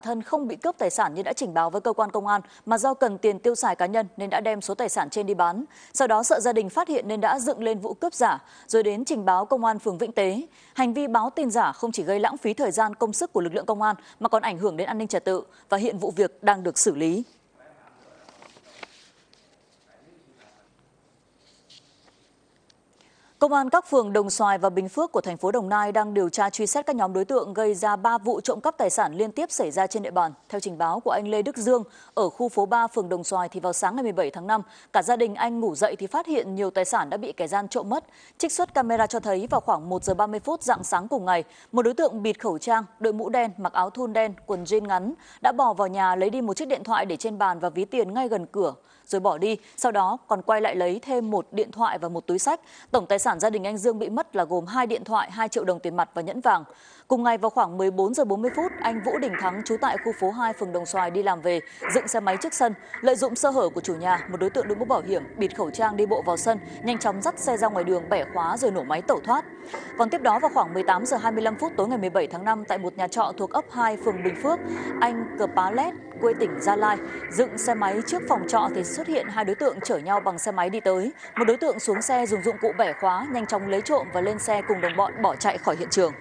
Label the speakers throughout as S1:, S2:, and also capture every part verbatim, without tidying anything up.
S1: Thân không bị cướp tài sản như đã trình báo với cơ quan công an, mà do cần tiền tiêu xài cá nhân nên đã đem số tài sản trên đi bán. Sau đó sợ gia đình phát hiện nên đã dựng lên vụ cướp giả, rồi đến trình báo công an phường Vĩnh Tế. Hành vi báo tin giả không chỉ gây lãng phí thời gian công sức của lực lượng công an mà còn ảnh hưởng đến an ninh trật tự, và hiện vụ việc đang được xử lý. Công an các phường Đồng Xoài và Bình Phước của thành phố Đồng Nai đang điều tra truy xét các nhóm đối tượng gây ra ba vụ trộm cắp tài sản liên tiếp xảy ra trên địa bàn. Theo trình báo của anh Lê Đức Dương ở khu phố ba phường Đồng Xoài thì vào sáng ngày mười bảy tháng năm, cả gia đình anh ngủ dậy thì phát hiện nhiều tài sản đã bị kẻ gian trộm mất. Trích xuất camera cho thấy vào khoảng một giờ ba mươi phút rạng sáng cùng ngày, một đối tượng bịt khẩu trang, đội mũ đen, mặc áo thun đen, quần jean ngắn đã bò vào nhà lấy đi một chiếc điện thoại để trên bàn và ví tiền ngay gần cửa, rồi bỏ đi. Sau đó còn quay lại lấy thêm một điện thoại và một túi xách. Tổng tài sản gia đình anh Dương bị mất là gồm hai điện thoại, hai triệu đồng tiền mặt và nhẫn vàng. Cùng ngày vào khoảng mười bốn giờ bốn mươi phút, anh Vũ Đình Thắng trú tại khu phố hai phường Đồng Xoài đi làm về, dựng xe máy trước sân, lợi dụng sơ hở của chủ nhà, một đối tượng đội mũ bảo hiểm, bịt khẩu trang đi bộ vào sân, nhanh chóng dắt xe ra ngoài đường bẻ khóa rồi nổ máy tẩu thoát. Còn tiếp đó vào khoảng mười tám giờ hai mươi lăm phút tối ngày mười bảy tháng năm tại một nhà trọ thuộc ấp hai phường Bình Phước, anh Cờ Pá Lét quê tỉnh Gia Lai dựng xe máy trước phòng trọ thì xuất hiện hai đối tượng chở nhau bằng xe máy đi tới. Một đối tượng xuống xe dùng dụng cụ bẻ khóa, nhanh chóng lấy trộm và lên xe cùng đồng bọn bỏ chạy khỏi hiện trường.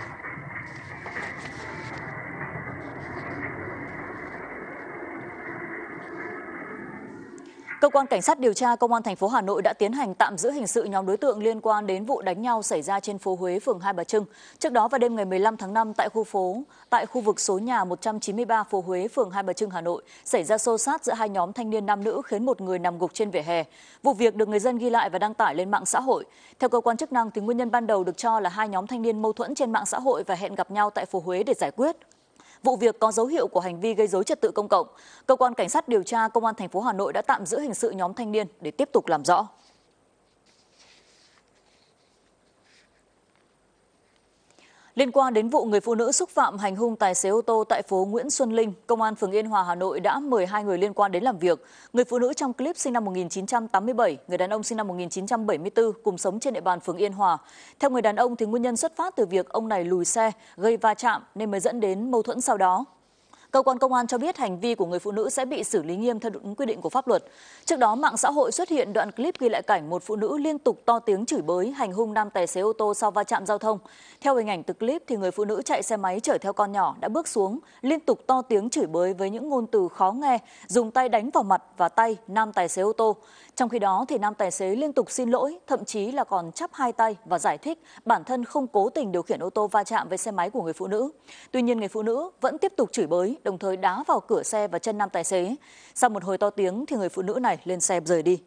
S1: Cơ quan Cảnh sát điều tra Công an thành phố Hà Nội đã tiến hành tạm giữ hình sự nhóm đối tượng liên quan đến vụ đánh nhau xảy ra trên phố Huế, phường Hai Bà Trưng. Trước đó vào đêm ngày mười lăm tháng năm tại khu phố tại khu vực số nhà một trăm chín mươi ba phố Huế, phường Hai Bà Trưng, Hà Nội, xảy ra xô xát giữa hai nhóm thanh niên nam nữ khiến một người nằm gục trên vỉa hè. Vụ việc được người dân ghi lại và đăng tải lên mạng xã hội. Theo cơ quan chức năng thì nguyên nhân ban đầu được cho là hai nhóm thanh niên mâu thuẫn trên mạng xã hội và hẹn gặp nhau tại phố Huế để giải quyết. Vụ việc có dấu hiệu của hành vi gây rối trật tự công cộng. Cơ quan Cảnh sát điều tra Công an thành phố Hà Nội đã tạm giữ hình sự nhóm thanh niên để tiếp tục làm rõ. Liên quan đến vụ người phụ nữ xúc phạm hành hung tài xế ô tô tại phố Nguyễn Xuân Linh, Công an phường Yên Hòa, Hà Nội đã mời hai người liên quan đến làm việc. Người phụ nữ trong clip sinh năm một nghìn chín trăm tám mươi bảy, người đàn ông sinh năm một nghìn chín trăm bảy mươi tư cùng sống trên địa bàn phường Yên Hòa. Theo người đàn ông thì nguyên nhân xuất phát từ việc ông này lùi xe gây va chạm nên mới dẫn đến mâu thuẫn sau đó. Cơ quan công an cho biết hành vi của người phụ nữ sẽ bị xử lý nghiêm theo đúng quy định của pháp luật. Trước đó, mạng xã hội xuất hiện đoạn clip ghi lại cảnh một phụ nữ liên tục to tiếng chửi bới hành hung nam tài xế ô tô sau va chạm giao thông. Theo hình ảnh từ clip thì người phụ nữ chạy xe máy chở theo con nhỏ đã bước xuống, liên tục to tiếng chửi bới với những ngôn từ khó nghe, dùng tay đánh vào mặt và tay nam tài xế ô tô. Trong khi đó thì nam tài xế liên tục xin lỗi, thậm chí là còn chắp hai tay và giải thích bản thân không cố tình điều khiển ô tô va chạm với xe máy của người phụ nữ. Tuy nhiên người phụ nữ vẫn tiếp tục chửi bới, đồng thời đá vào cửa xe và chân nam tài xế. Sau một hồi to tiếng thì người phụ nữ này lên xe rời đi.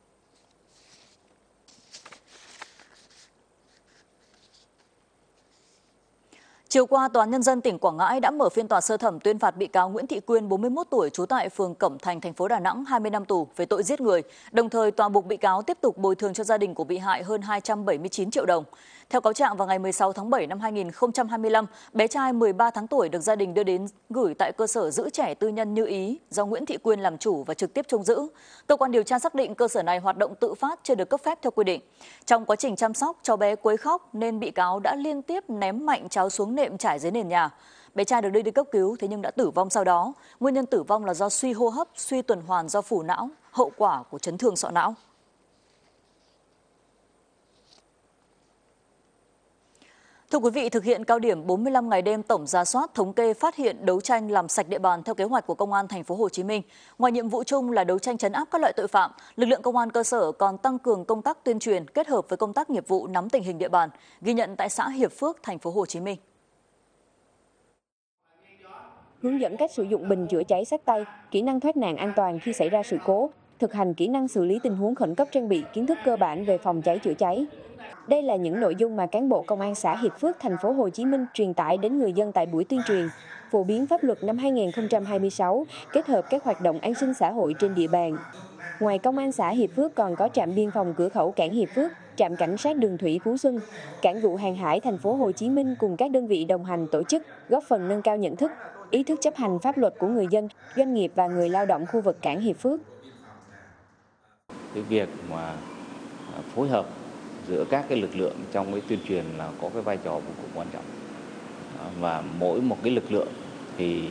S1: Chiều qua, Tòa án Nhân dân tỉnh Quảng Ngãi đã mở phiên tòa sơ thẩm tuyên phạt bị cáo Nguyễn Thị Quyên, bốn mươi mốt tuổi, trú tại phường Cẩm Thành, thành phố Đà Nẵng, hai mươi năm tù về tội giết người. Đồng thời, tòa buộc bị cáo tiếp tục bồi thường cho gia đình của bị hại hơn hai trăm bảy mươi chín triệu đồng. Theo cáo trạng, vào ngày mười sáu tháng bảy năm hai nghìn không trăm hai mươi lăm, bé trai mười ba tháng tuổi được gia đình đưa đến gửi tại cơ sở giữ trẻ tư nhân Như Ý do Nguyễn Thị Quyên làm chủ và trực tiếp trông giữ. Cơ quan điều tra xác định cơ sở này hoạt động tự phát, chưa được cấp phép theo quy định. Trong quá trình chăm sóc, cháu bé quấy khóc nên bị cáo đã liên tiếp ném mạnh cháu xuống nệm trải dưới nền nhà. Bé trai được đưa đi cấp cứu thế nhưng đã tử vong sau đó. Nguyên nhân tử vong là do suy hô hấp, suy tuần hoàn do phù não, hậu quả của chấn thương sọ não. Thưa quý vị, thực hiện cao điểm bốn mươi lăm ngày đêm tổng rà soát, thống kê, phát hiện, đấu tranh làm sạch địa bàn theo kế hoạch của Công an thành phố Hồ Chí Minh. Ngoài nhiệm vụ chung là đấu tranh trấn áp các loại tội phạm, lực lượng công an cơ sở còn tăng cường công tác tuyên truyền kết hợp với công tác nghiệp vụ nắm tình hình địa bàn, ghi nhận tại xã Hiệp Phước, thành phố Hồ Chí Minh.
S2: Hướng dẫn cách sử dụng bình chữa cháy xách tay, kỹ năng thoát nạn an toàn khi xảy ra sự cố, thực hành kỹ năng xử lý tình huống khẩn cấp, trang bị kiến thức cơ bản về phòng cháy chữa cháy. Đây là những nội dung mà cán bộ công an xã Hiệp Phước, thành phố Hồ Chí Minh truyền tải đến người dân tại buổi tuyên truyền phổ biến pháp luật năm hai nghìn không trăm hai mươi sáu, kết hợp các hoạt động an sinh xã hội trên địa bàn. Ngoài công an xã Hiệp Phước còn có trạm biên phòng cửa khẩu cảng Hiệp Phước, trạm cảnh sát đường thủy Phú Xuân, cảng vụ hàng hải thành phố Hồ Chí Minh cùng các đơn vị đồng hành tổ chức, góp phần nâng cao nhận thức, ý thức chấp hành pháp luật của người dân, doanh nghiệp và người lao động khu vực cảng Hiệp Phước.
S3: Cái việc mà phối hợp giữa các cái lực lượng trong cái tuyên truyền là có cái vai trò vô cùng quan trọng, và mỗi một cái lực lượng thì